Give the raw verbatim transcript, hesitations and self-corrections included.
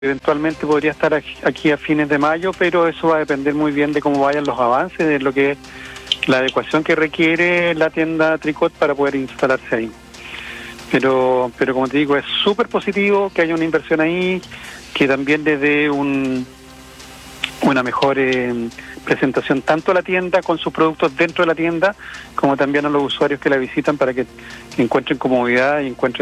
Eventualmente podría estar aquí a fines de mayo, pero eso va a depender muy bien de cómo vayan los avances, de lo que es la adecuación que requiere la tienda Tricot para poder instalarse ahí. Pero, pero como te digo, es súper positivo que haya una inversión ahí, que también le dé un, una mejor eh, presentación tanto a la tienda con sus productos dentro de la tienda, como también a los usuarios que la visitan para que encuentren comodidad y encuentren